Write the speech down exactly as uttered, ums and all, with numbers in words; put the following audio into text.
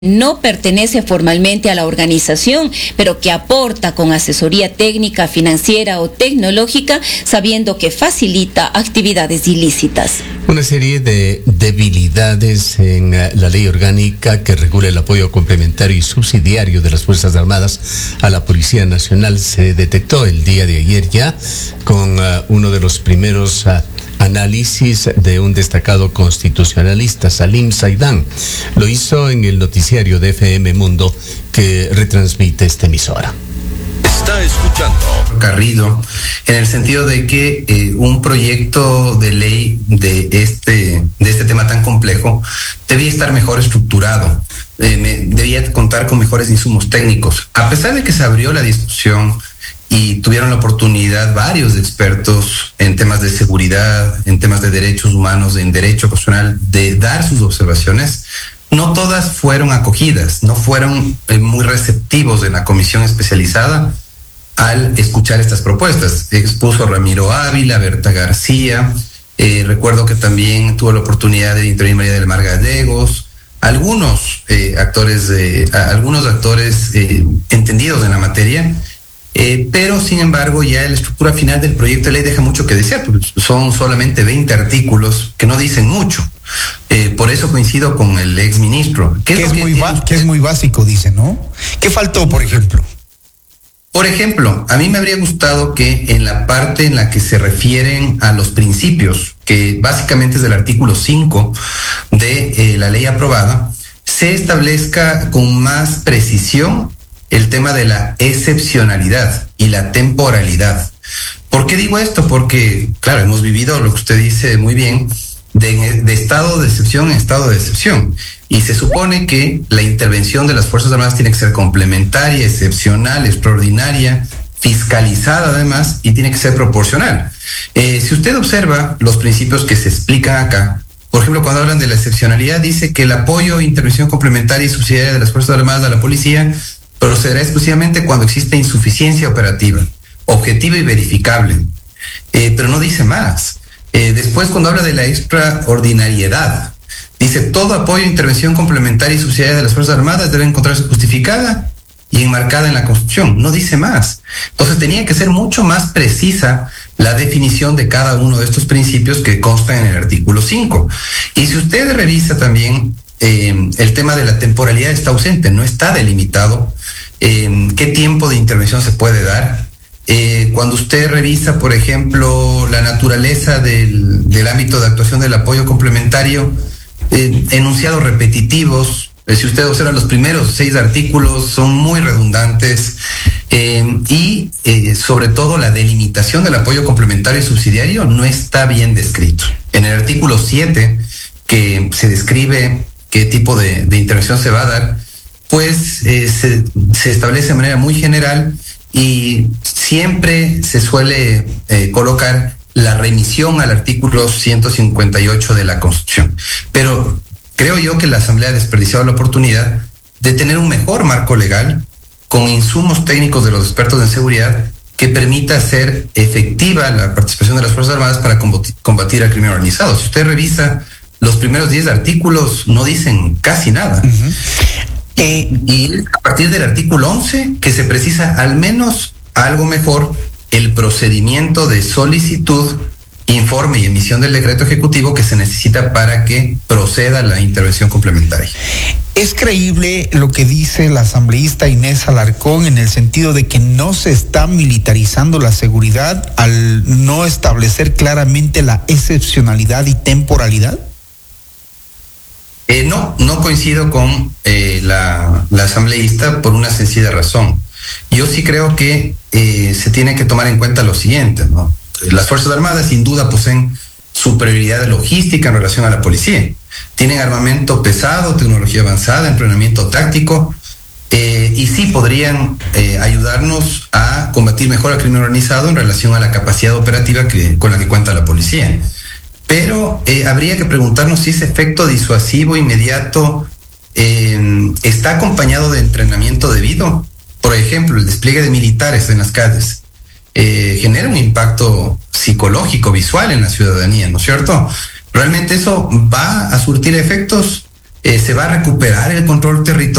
no pertenece formalmente a la organización, pero que aporta con asesoría técnica, financiera o tecnológica, sabiendo que facilita actividades ilícitas. Una serie de debilidades en la ley orgánica que regula el apoyo complementario y subsidiario de las Fuerzas Armadas a la Policía Nacional se detectó el día de ayer ya con uh, uno de los primeros uh, análisis de un destacado constitucionalista, Salim Saidán. Lo hizo en el noticiario de F M Mundo que retransmite esta emisora. Está escuchando Garrido, en el sentido de que eh, un proyecto de ley de este de este tema tan complejo debía estar mejor estructurado, eh, me, debía contar con mejores insumos técnicos. A pesar de que se abrió la discusión y tuvieron la oportunidad varios expertos en temas de seguridad, en temas de derechos humanos, en derecho constitucional, de dar sus observaciones, no todas fueron acogidas, no fueron eh, muy receptivos en la comisión especializada al escuchar estas propuestas. Expuso Ramiro Ávila, Berta García, eh, recuerdo que también tuvo la oportunidad de intervenir María del Mar Gallegos, algunos eh, actores, eh, algunos actores eh, entendidos en la materia. Eh, pero sin embargo ya la estructura final del proyecto de ley deja mucho que desear, porque son solamente veinte artículos que no dicen mucho. Eh, por eso coincido con el ex ministro. Que es, es, muy ba- que es muy básico, dice, ¿no? ¿Qué faltó, por ejemplo? Por ejemplo, a mí me habría gustado que en la parte en la que se refieren a los principios, que básicamente es del artículo cinco de eh, la ley aprobada, se establezca con más precisión el tema de la excepcionalidad y la temporalidad. ¿Por qué digo esto? Porque, claro, hemos vivido lo que usted dice muy bien, de, de estado de excepción en estado de excepción. Y se supone que la intervención de las Fuerzas Armadas tiene que ser complementaria, excepcional, extraordinaria, fiscalizada además, y tiene que ser proporcional. Eh, si usted observa los principios que se explican acá, por ejemplo, cuando hablan de la excepcionalidad, dice que el apoyo e intervención complementaria y subsidiaria de las Fuerzas Armadas a la policía procederá exclusivamente cuando existe insuficiencia operativa, objetiva y verificable. Eh, pero no dice más. Eh, después, cuando habla de la extraordinariedad, dice todo apoyo, intervención complementaria y subsidiaria de las Fuerzas Armadas debe encontrarse justificada y enmarcada en la Constitución. No dice más. Entonces tenía que ser mucho más precisa la definición de cada uno de estos principios que constan en el artículo cinco. Y si usted revisa también eh, el tema de la temporalidad, está ausente, no está delimitado. Eh, ¿Qué tiempo de intervención se puede dar? Eh, cuando usted revisa, por ejemplo, la naturaleza del, del ámbito de actuación del apoyo complementario, eh, enunciados repetitivos, eh, si usted observa los primeros seis artículos son muy redundantes, eh, y eh, sobre todo la delimitación del apoyo complementario y subsidiario no está bien descrito. En el artículo siete, que se describe qué tipo de, de intervención se va a dar, pues eh, se, se establece de manera muy general y siempre se suele eh, colocar la remisión al artículo ciento cincuenta y ocho de la Constitución. Pero creo yo que la Asamblea ha desperdiciado la oportunidad de tener un mejor marco legal con insumos técnicos de los expertos en seguridad que permita hacer efectiva la participación de las Fuerzas Armadas para combatir, combatir al crimen organizado. Si usted revisa los primeros diez artículos, no dicen casi nada. Uh-huh. Eh, y a partir del artículo once, que se precisa al menos algo mejor el procedimiento de solicitud, informe y emisión del decreto ejecutivo que se necesita para que proceda la intervención complementaria. ¿Es creíble lo que dice la asambleísta Inés Alarcón en el sentido de que no se está militarizando la seguridad al no establecer claramente la excepcionalidad y temporalidad? Eh, no, no coincido con eh, la, la asambleísta por una sencilla razón. Yo sí creo que eh, se tiene que tomar en cuenta lo siguiente, ¿no? Las Fuerzas Armadas sin duda poseen superioridad logística en relación a la policía. Tienen armamento pesado, tecnología avanzada, entrenamiento táctico, eh, y sí podrían eh, ayudarnos a combatir mejor al crimen organizado en relación a la capacidad operativa que, con la que cuenta la policía. Pero eh, habría que preguntarnos si ese efecto disuasivo inmediato eh, está acompañado de entrenamiento debido. Por ejemplo, el despliegue de militares en las calles eh, genera un impacto psicológico, visual en la ciudadanía, ¿no es cierto? ¿Realmente eso va a surtir efectos? eh, se va a recuperar el control territorial